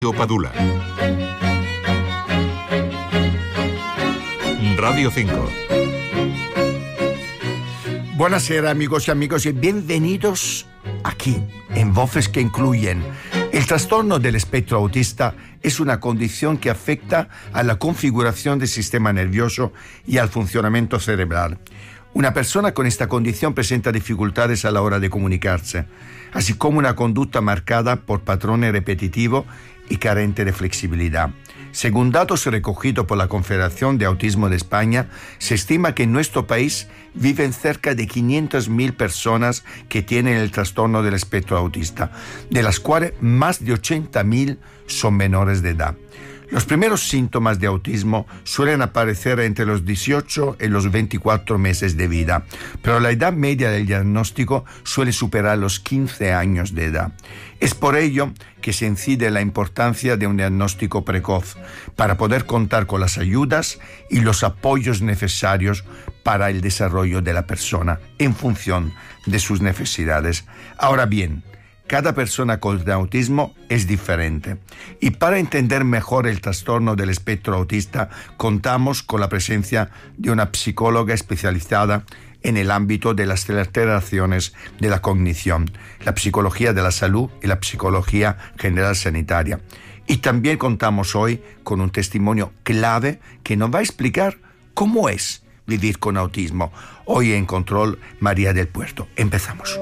Padula. Radio 5. Buonasera amigos y bienvenidos aquí en Voces que Incluyen. El trastorno del espectro autista es una condición que afecta a la configuración del sistema nervioso y al funcionamiento cerebral. Una persona con esta condición presenta dificultades a la hora de comunicarse, así como una conducta marcada por patrones repetitivos y carente de flexibilidad. Según datos recogidos por la Confederación de Autismo de España, se estima que en nuestro país viven cerca de 500.000 personas que tienen el trastorno del espectro autista, de las cuales más de 80.000 son menores de edad. Los primeros síntomas de autismo suelen aparecer entre los 18 y los 24 meses de vida, pero la edad media del diagnóstico suele superar los 15 años de edad. Es por ello que se incide la importancia de un diagnóstico precoz para poder contar con las ayudas y los apoyos necesarios para el desarrollo de la persona en función de sus necesidades. Ahora bien, cada persona con autismo es diferente y para entender mejor el trastorno del espectro autista contamos con la presencia de una psicóloga especializada en el ámbito de las alteraciones de la cognición, la psicología de la salud y la psicología general sanitaria. Y también contamos hoy con un testimonio clave que nos va a explicar cómo es vivir con autismo. Hoy en Control, María del Puerto. Empezamos.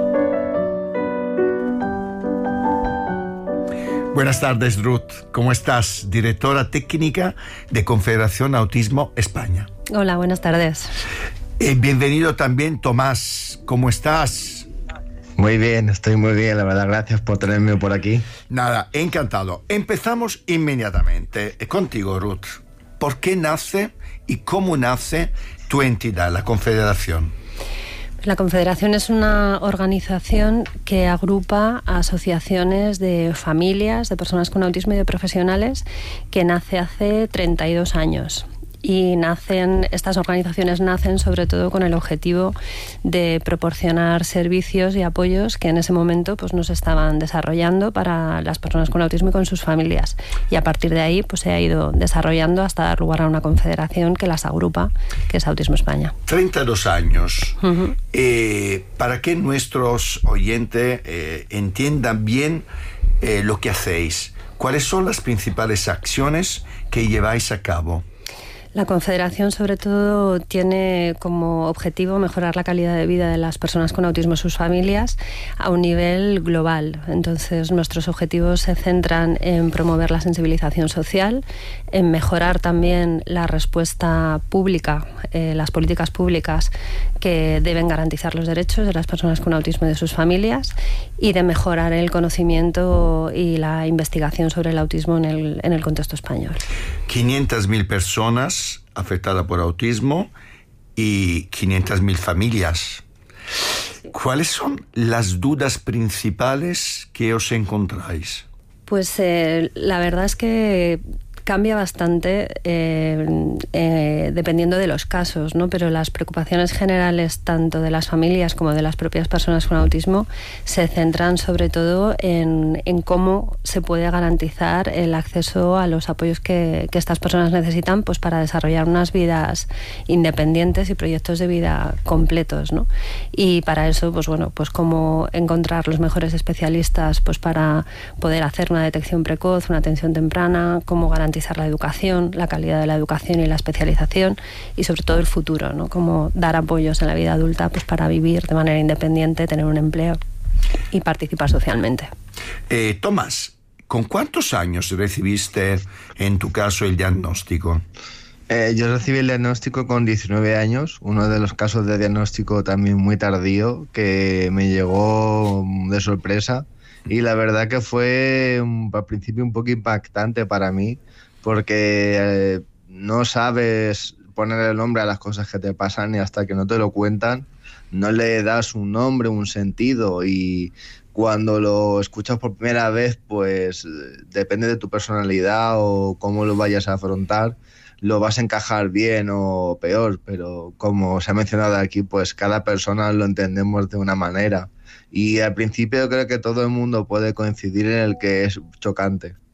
Buenas tardes, Ruth. ¿Cómo estás? Directora técnica de Confederación Autismo España. Hola, buenas tardes. Bienvenido también, Tomás. ¿Cómo estás? Muy bien, estoy muy bien, la verdad. Gracias por tenerme por aquí. Nada, encantado. Empezamos inmediatamente contigo, Ruth. ¿Por qué nace y cómo nace tu entidad, la Confederación? La Confederación es una organización que agrupa asociaciones de familias, de personas con autismo y de profesionales, que nace hace 32 años. Y estas organizaciones nacen sobre todo con el objetivo de proporcionar servicios y apoyos que en ese momento pues, no se estaban desarrollando para las personas con autismo y con sus familias. Y a partir de ahí pues, se ha ido desarrollando hasta dar lugar a una confederación que las agrupa, que es Autismo España. 32 años. Uh-huh. Para que nuestros oyentes entiendan bien lo que hacéis, ¿cuáles son las principales acciones que lleváis a cabo? La Confederación, sobre todo, tiene como objetivo mejorar la calidad de vida de las personas con autismo y sus familias a un nivel global. Entonces, nuestros objetivos se centran en promover la sensibilización social, en mejorar también la respuesta pública, las políticas públicas que deben garantizar los derechos de las personas con autismo y de sus familias, y de mejorar el conocimiento y la investigación sobre el autismo en el contexto español. 500.000 personas afectadas por autismo y 500.000 familias. ¿Cuáles son las dudas principales que os encontráis? Pues la verdad es que cambia bastante dependiendo de los casos, ¿no? Pero las preocupaciones generales tanto de las familias como de las propias personas con autismo se centran sobre todo en cómo se puede garantizar el acceso a los apoyos que estas personas necesitan pues, para desarrollar unas vidas independientes y proyectos de vida completos, ¿no? Y para eso, pues bueno, pues cómo encontrar los mejores especialistas pues para poder hacer una detección precoz, una atención temprana, cómo garantizar la educación, la calidad de la educación y la especialización y sobre todo el futuro, ¿no? Cómo dar apoyos en la vida adulta pues para vivir de manera independiente, tener un empleo y participar socialmente. Tomás, ¿con cuántos años recibiste en tu caso el diagnóstico? Yo recibí el diagnóstico con 19 años, uno de los casos de diagnóstico también muy tardío que me llegó de sorpresa. Y la verdad que fue al principio un poco impactante para mí porque no sabes poner el nombre a las cosas que te pasan y hasta que no te lo cuentan no le das un nombre, un sentido, y cuando lo escuchas por primera vez pues depende de tu personalidad o cómo lo vayas a afrontar, lo vas a encajar bien o peor, pero como se ha mencionado aquí pues cada persona lo entendemos de una manera. Y al principio creo que todo el mundo puede coincidir en el que es chocante.